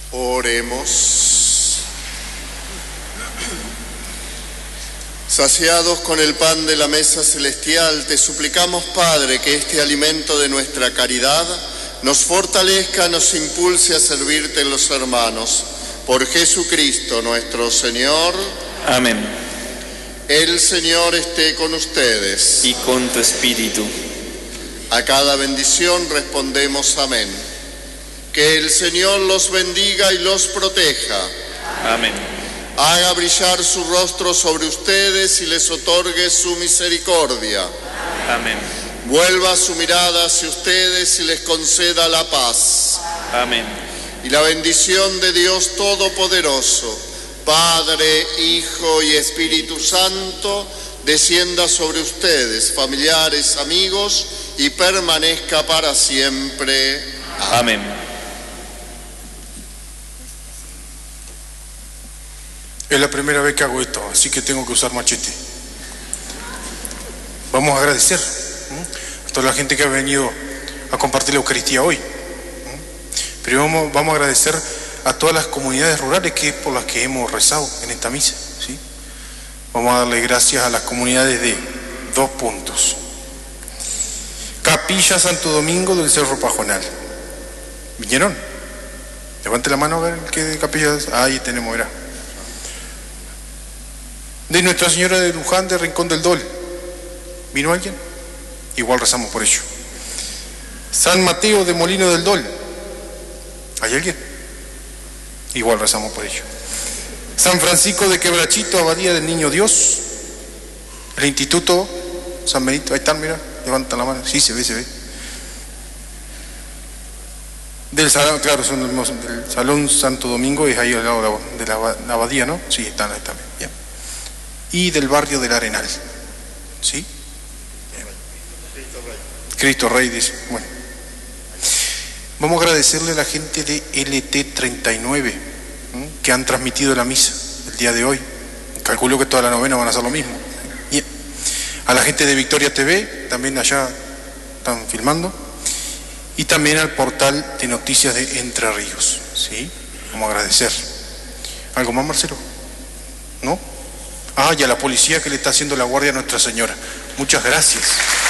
Oremos. Saciados con el pan de la mesa celestial, te suplicamos, Padre, que este alimento de nuestra caridad nos fortalezca, nos impulse a servirte en los hermanos. Por Jesucristo nuestro Señor. Amén. El Señor esté con ustedes. Y con tu espíritu. A cada bendición respondemos amén. Que el Señor los bendiga y los proteja. Amén. Haga brillar su rostro sobre ustedes y les otorgue su misericordia. Amén. Vuelva su mirada hacia ustedes y les conceda la paz. Amén. Y la bendición de Dios Todopoderoso, Padre, Hijo y Espíritu Santo, descienda sobre ustedes, familiares, amigos, y permanezca para siempre. Amén. Es la primera vez que hago esto, así que tengo que usar machete. Vamos a agradecer a toda la gente que ha venido a compartir la Eucaristía hoy. Pero vamos a agradecer a todas las comunidades rurales por las que hemos rezado en esta misa, ¿sí? Vamos a darle gracias a las comunidades de 2 puntos. Capilla Santo Domingo del Cerro Pajonal. ¿Vinieron? Levante la mano a ver qué de capilla. Ahí tenemos, verá. De Nuestra Señora de Luján de Rincón del Dol. ¿Vino alguien? Igual rezamos por ello. San Mateo de Molino del Dol. ¿Hay alguien? Igual rezamos por ello. San Francisco de Quebrachito, Abadía del Niño Dios. El Instituto San Benito. Ahí están, mira. Levanta la mano. Sí, se ve. Del salón, claro, son del Salón Santo Domingo, es ahí al lado de la abadía, ¿no? Sí, están ahí también. Bien. Y del barrio del Arenal. ¿Sí? Bien. Cristo Rey dice. Bueno. Vamos a agradecerle a la gente de LT39 que han transmitido la misa el día de hoy. Calculo que toda la novena van a hacer lo mismo. Bien. A la gente de Victoria TV, también allá están filmando. Y también al portal de noticias de Entre Ríos. ¿Sí? Vamos a agradecer. ¿Algo más, Marcelo? ¿No? Y a la policía que le está haciendo la guardia a Nuestra Señora. Muchas gracias.